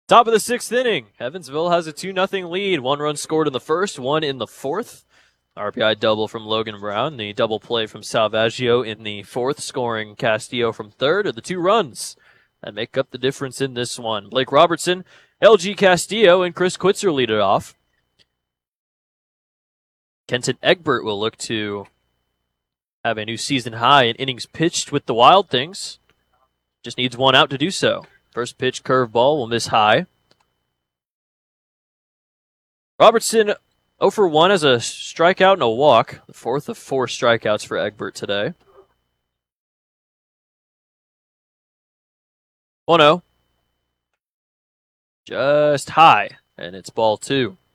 Top of the sixth inning. Evansville has a 2-0 lead. 1 run scored in the first, 1 in the fourth. RBI double from Logan Brown. The double play from Salvaggio in the fourth, scoring Castillo from third are the 2 runs that make up the difference in this one. Blake Robertson, LG Castillo, and Chris Quitzer lead it off. Kenton Egbert will look to have a new season high in innings pitched with the Wild Things. Just needs 1 out to do so. First pitch curveball will miss high. Robertson 0 for 1 as a strikeout and a walk. The fourth of 4 strikeouts for Egbert today. 1-0. Just high, and it's ball 2.